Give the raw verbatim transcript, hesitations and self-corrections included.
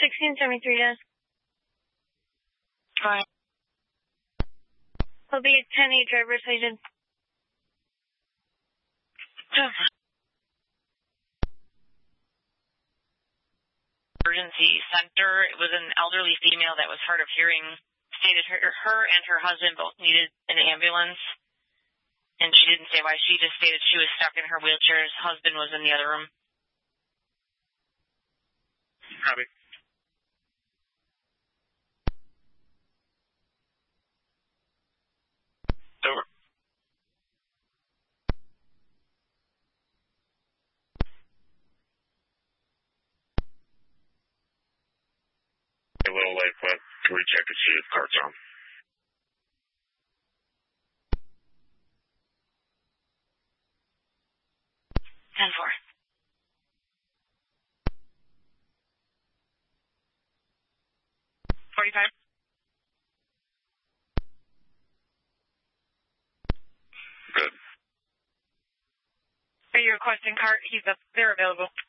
sixteen seventy-three, yes. Fine. Will be ten eight driver cited. Emergency center. It was an elderly female that was hard of hearing. Stated her, her and her husband both needed an ambulance. And she didn't say why. She just stated she was stuck in her wheelchair. His husband was in the other room. Copy. Over. A little late, but recheck to see if cart's on. ten four. forty-five. Good. Are you requesting cart? He's up. They're available.